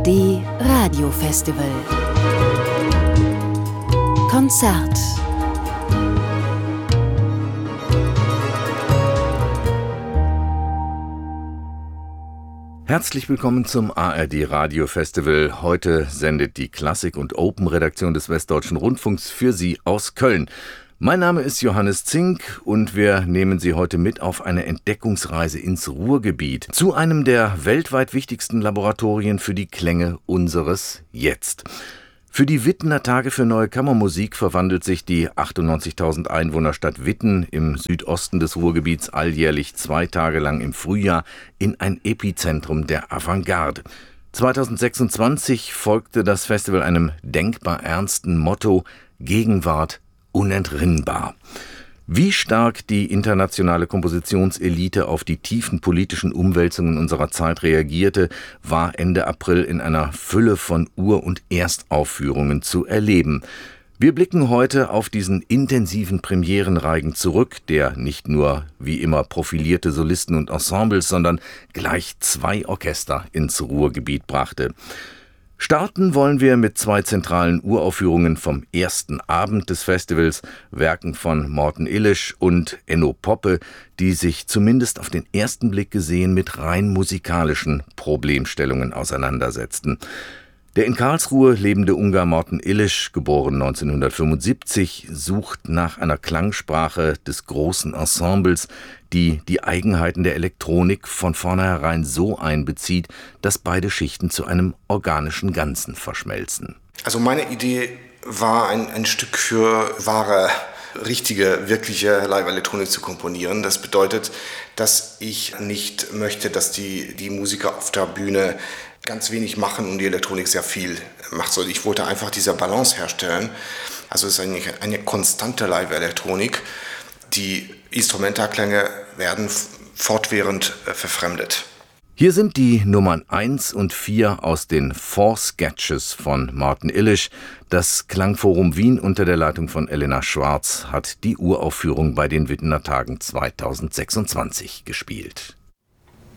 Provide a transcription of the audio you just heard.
ARD Radio Festival Konzert. Herzlich willkommen zum ARD Radio Festival. Heute sendet die Klassik- und Open-Redaktion des Westdeutschen Rundfunks für Sie aus Köln. Mein Name ist Johannes Zink und wir nehmen Sie heute mit auf eine Entdeckungsreise ins Ruhrgebiet zu einem der weltweit wichtigsten Laboratorien für die Klänge unseres Jetzt. Für die Wittener Tage für Neue Kammermusik verwandelt sich die 98.000 Einwohnerstadt Witten im Südosten des Ruhrgebiets alljährlich 2 Tage lang im Frühjahr in ein Epizentrum der Avantgarde. 2026 folgte das Festival einem denkbar ernsten Motto: Gegenwart unentrinnbar. Wie stark die internationale Kompositionselite auf die tiefen politischen Umwälzungen unserer Zeit reagierte, war Ende April in einer Fülle von Ur- und Erstaufführungen zu erleben. Wir blicken heute auf diesen intensiven Premierenreigen zurück, der nicht nur wie immer profilierte Solisten und Ensembles, sondern gleich 2 Orchester ins Ruhrgebiet brachte. Starten wollen wir mit 2 zentralen Uraufführungen vom ersten Abend des Festivals, Werken von Morten Illisch und Enno Poppe, die sich zumindest auf den ersten Blick gesehen mit rein musikalischen Problemstellungen auseinandersetzten. Der in Karlsruhe lebende Ungar Morten Illisch, geboren 1975, sucht nach einer Klangsprache des großen Ensembles, die die Eigenheiten der Elektronik von vornherein so einbezieht, dass beide Schichten zu einem organischen Ganzen verschmelzen. Also meine Idee war, ein Stück für wahre, richtige, wirkliche Live-Elektronik zu komponieren. Das bedeutet, dass ich nicht möchte, dass die Musiker auf der Bühne ganz wenig machen und die Elektronik sehr viel macht. So, ich wollte einfach diese Balance herstellen. Also es ist eine konstante Live-Elektronik. Die Instrumentalklänge werden fortwährend verfremdet. Hier sind die Nummern 1 und 4 aus den 4 Sketches von Morten Illisch. Das Klangforum Wien unter der Leitung von Elena Schwarz hat die Uraufführung bei den Wittener Tagen 2026 gespielt.